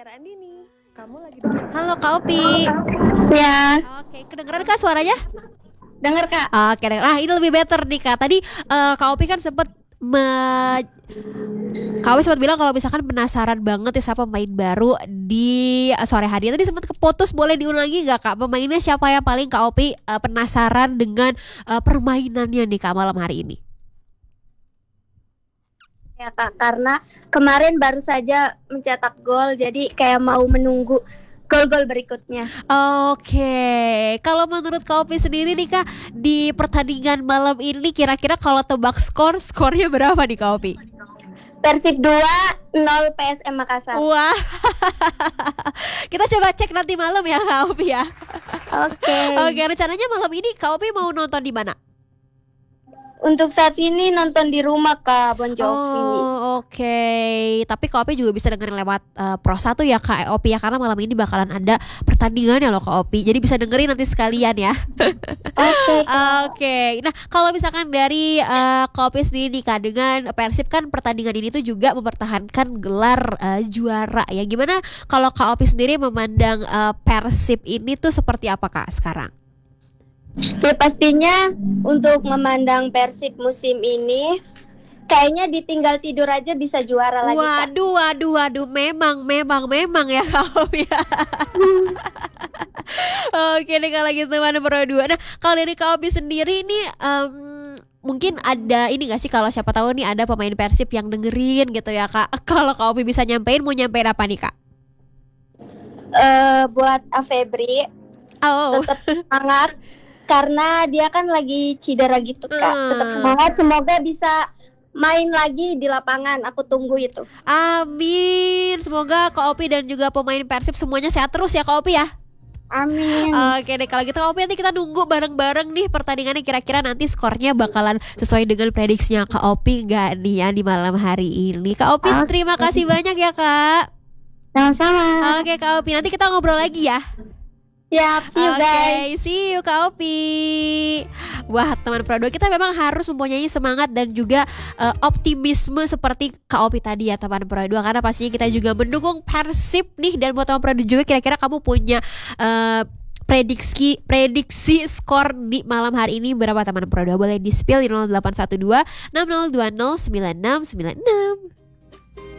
Suara Andini, kamu lagi dengerin? Halo Kak Opi. Ya, Oke, kedengeran Kak suaranya? denger Kak. Oke, denger. Ini lebih better nih Kak. Tadi Kak Opi kan Kak Opi sempat bilang kalau misalkan penasaran banget ya sama pemain baru di sore hari. Tadi sempat keputus, boleh diulangi gak Kak? Pemainnya siapa yang paling Kak Opi penasaran dengan permainannya nih Kak malam hari ini? Ya Kak, karena kemarin baru saja mencetak gol, jadi kayak mau menunggu gol-gol berikutnya. Oke, kalau menurut Kak Opi sendiri nih Kak, di pertandingan malam ini kira-kira kalau tebak skornya berapa nih Kak Opi? Persib 2-0 PSM Makassar. Wah, kita coba cek nanti malam ya Kak Opi ya. Oke. Oke, rencananya malam ini Kak Opi mau nonton di mana? Untuk saat ini nonton di rumah Kak Bon Jovi. Oh, oke. Tapi Kak Opi juga bisa dengerin lewat Pro 1 ya Kak Opi ya, karena malam ini bakalan ada pertandingannya loh Kak Opi. Jadi bisa dengerin nanti sekalian ya. Oke. Oke. Nah, kalau misalkan dari Kak Opi sendiri nih Kak, dengan Persib kan pertandingan ini tuh juga mempertahankan gelar juara ya. Gimana kalau Kak Opi sendiri memandang Persib ini tuh seperti apa Kak sekarang? Ya pastinya untuk memandang Persib musim ini kayaknya ditinggal tidur aja bisa juara lagi Kak. Waduh, memang ya Kak Opi ya. Oke nih kalau gitu mana Pro 2. Nah, kalau dari Kak Opi sendiri ini mungkin ada ini gak sih, kalau siapa tahu nih ada pemain Persib yang dengerin gitu ya Kak. Kalau Kak Opi bisa mau nyampein apa nih Kak? Buat Afebri Oh. tetap semangat karena dia kan lagi cedera gitu Kak. Tetap semangat, semoga bisa main lagi di lapangan. Aku tunggu itu. Amin. Semoga Kak Opi dan juga pemain Persib semuanya sehat terus ya Kak Opi ya. Amin. Oke deh kalau gitu Kak Opi, nanti kita nunggu bareng-bareng nih pertandingannya, kira-kira nanti skornya bakalan sesuai dengan prediksinya Kak Opi gak nih ya di malam hari ini. Kak Opi terima kasih banyak ya Kak. Sama-sama. Oke Kak Opi, nanti kita ngobrol lagi ya. Siap, see you guys. Oke, see you Kak Opi. Wah, teman Pro 2 kita memang harus mempunyai semangat dan juga optimisme seperti Kak Opi tadi ya teman Pro 2, karena pastinya kita juga mendukung Persib nih. Dan buat teman Pro 2 juga, kira-kira kamu punya prediksi skor di malam hari ini berapa teman Pro 2? Boleh di-spill di 0812 6020 9696.